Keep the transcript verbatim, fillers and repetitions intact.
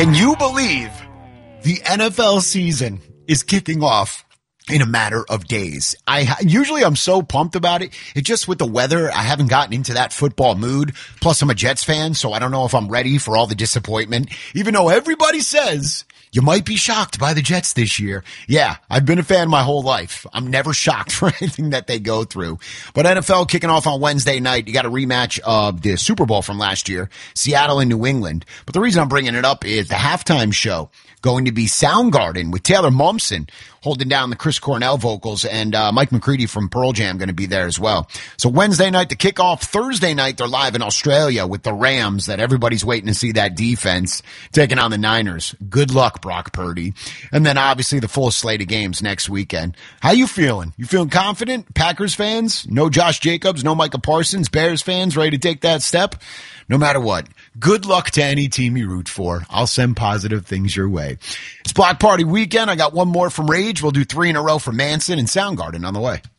Can you believe the N F L season is kicking off in a matter of days? I usually I'm so pumped about it. It's just with the weather, I haven't gotten into that football mood. Plus, I'm a Jets fan, so I don't know if I'm ready for all the disappointment. Even though everybody says you might be shocked by the Jets this year. Yeah, I've been a fan my whole life. I'm never shocked for anything that they go through. But N F L kicking off on Wednesday night. You got a rematch of the Super Bowl from last year, Seattle and New England. But the reason I'm bringing it up is the halftime show going to be Soundgarden with Taylor Momsen holding down the Chris Cornell vocals, and uh, Mike McCready from Pearl Jam going to be there as well. So Wednesday night, the kickoff. Thursday night, they're live in Australia with the Rams that everybody's waiting to see that defense taking on the Niners. Good luck, Brock Purdy. And then obviously the full slate of games next weekend. How you feeling? You feeling confident? Packers fans? No Josh Jacobs, no Micah Parsons. Bears fans ready to take that step? No matter what, good luck to any team you root for. I'll send positive things your way. It's Block Party weekend. I got one more from Rage. We'll do three in a row from Manson and Soundgarden on the way.